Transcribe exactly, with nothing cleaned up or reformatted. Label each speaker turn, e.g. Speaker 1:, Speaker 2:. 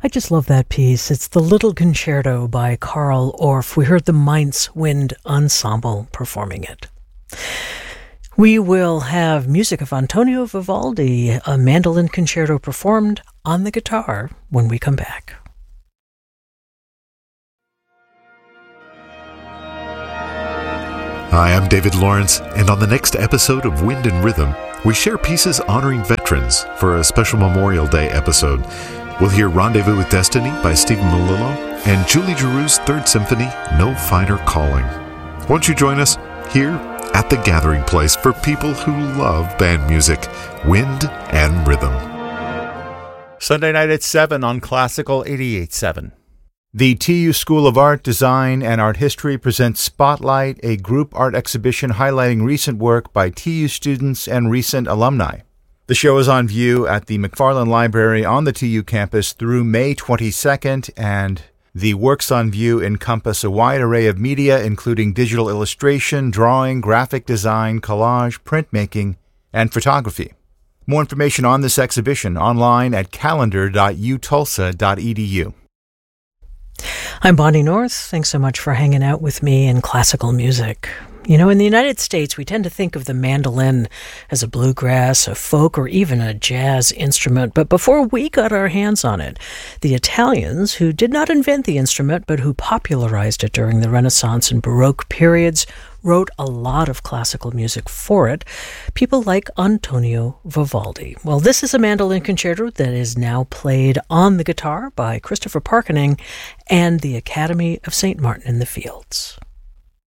Speaker 1: I just love that piece. It's the Little Concerto by Carl Orff. We heard the Mainz Wind Ensemble performing it. We will have music of Antonio Vivaldi, a mandolin concerto performed on the guitar when we come back.
Speaker 2: Hi, I'm David Lawrence, and on the next episode of Wind and Rhythm, we share pieces honoring veterans for a special Memorial Day episode. We'll hear Rendezvous with Destiny by Stephen Melillo and Julie Giroux's Third Symphony, No Finer Calling. Won't you join us here at the Gathering Place for people who love band music, wind and rhythm?
Speaker 3: Sunday night at seven on Classical eighty-eight point seven. The T U School of Art, Design, and Art History presents Spotlight, a group art exhibition highlighting recent work by T U students and recent alumni. The show is on view at the McFarland Library on the T U campus through May twenty-second, and the works on view encompass a wide array of media, including digital illustration, drawing, graphic design, collage, printmaking, and photography. More information on this exhibition online at calendar dot u tulsa dot e d u.
Speaker 1: I'm Bonnie North. Thanks so much for hanging out with me in classical music. You know, in the United States, we tend to think of the mandolin as a bluegrass, a folk, or even a jazz instrument. But before we got our hands on it, the Italians, who did not invent the instrument, but who popularized it during the Renaissance and Baroque periods, wrote a lot of classical music for it, people like Antonio Vivaldi. Well, this is a mandolin concerto that is now played on the guitar by Christopher Parkening and the Academy of Saint Martin in the Fields.